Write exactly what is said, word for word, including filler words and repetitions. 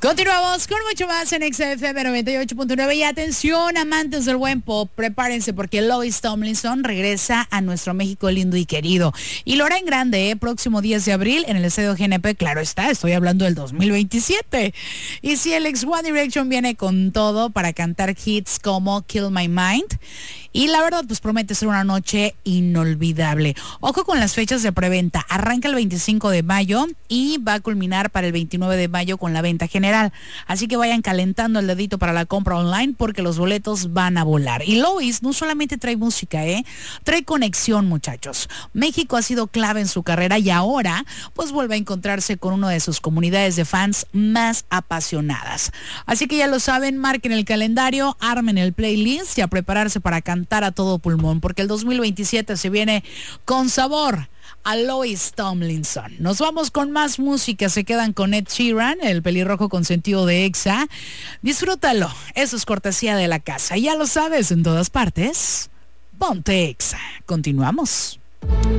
Continuamos con mucho más en X F M noventa y ocho punto nueve y atención, amantes del buen pop, prepárense porque Louis Tomlinson regresa a nuestro México lindo y querido y lo hará en grande, ¿eh? Próximo diez de abril en el estadio G N P, claro está, estoy hablando del dos mil veintisiete. Y si el ex One Direction viene con todo para cantar hits como Kill My Mind, y la verdad pues promete ser una noche inolvidable. Ojo con las fechas de preventa, arranca el veinticinco de mayo y va a culminar para el veintinueve de mayo con la venta general. Así que vayan calentando el dedito para la compra online porque los boletos van a volar. Y Louis no solamente trae música, ¿eh? Trae conexión, muchachos. México ha sido clave en su carrera y ahora pues vuelve a encontrarse con una de sus comunidades de fans más apasionadas. Así que ya lo saben, marquen el calendario, armen el playlist y a prepararse para cantar a todo pulmón porque el dos mil veintisiete se viene con sabor a Louis Tomlinson. Nos vamos con más música, se quedan con Ed Sheeran, el pelirrojo consentido de Exa. Disfrútalo, eso es cortesía de la casa. Ya lo sabes, en todas partes, ponte Exa. Continuamos.